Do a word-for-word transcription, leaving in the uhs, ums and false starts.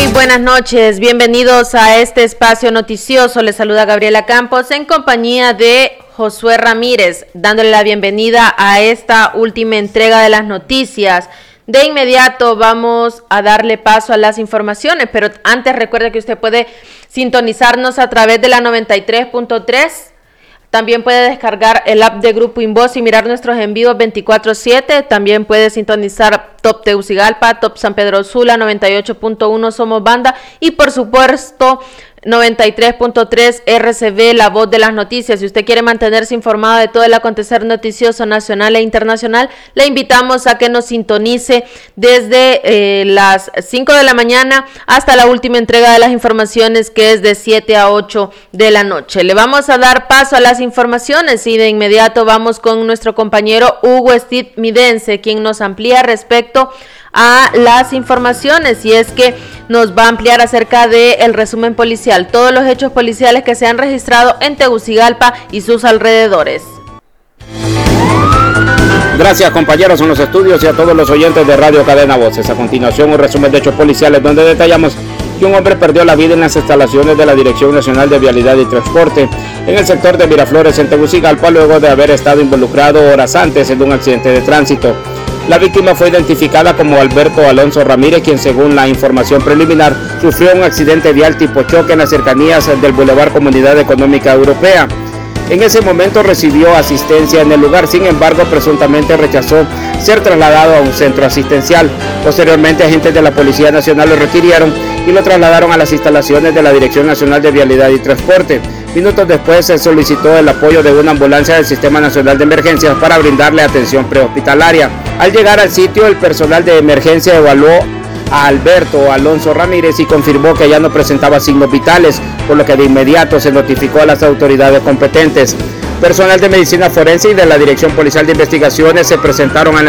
Muy buenas noches, bienvenidos a este espacio noticioso. Les saluda Gabriela Campos en compañía de Josué Ramírez, dándole la bienvenida a esta última entrega de las noticias. De inmediato vamos a darle paso a las informaciones, pero antes recuerde que usted puede sintonizarnos a través de la noventa y tres punto tres. También puede descargar el app de Grupo Invoz y mirar nuestros en vivos veinticuatro siete. También puede sintonizar Top Tegucigalpa, Top San Pedro Sula, noventa y ocho punto uno Somos Banda y por supuesto noventa y tres punto tres R C B, La Voz de las Noticias. Si usted quiere mantenerse informado de todo el acontecer noticioso nacional e internacional, le invitamos a que nos sintonice desde eh, las cinco de la mañana hasta la última entrega de las informaciones, que es de siete a ocho de la noche. Le vamos a dar paso a las informaciones y de inmediato vamos con nuestro compañero Hugo Steve Midense, quien nos amplía respecto a las informaciones, y es que nos va a ampliar acerca del resumen policial, todos los hechos policiales que se han registrado en Tegucigalpa y sus alrededores. Gracias, compañeros en los estudios y a todos los oyentes de Radio Cadena Voces. A continuación, un resumen de hechos policiales donde detallamos que un hombre perdió la vida en las instalaciones de la Dirección Nacional de Vialidad y Transporte en el sector de Miraflores en Tegucigalpa, luego de haber estado involucrado horas antes en un accidente de tránsito. La víctima fue identificada como Alberto Alonso Ramírez, quien según la información preliminar sufrió un accidente vial tipo choque en las cercanías del Boulevard Comunidad Económica Europea. En ese momento recibió asistencia en el lugar, sin embargo presuntamente rechazó ser trasladado a un centro asistencial. Posteriormente agentes de la Policía Nacional lo requirieron y lo trasladaron a las instalaciones de la Dirección Nacional de Vialidad y Transporte. Minutos después se solicitó el apoyo de una ambulancia del Sistema Nacional de Emergencias para brindarle atención prehospitalaria. Al llegar al sitio, el personal de emergencia evaluó a Alberto Alonso Ramírez y confirmó que ya no presentaba signos vitales, por lo que de inmediato se notificó a las autoridades competentes. Personal de medicina forense y de la Dirección Policial de Investigaciones se presentaron a la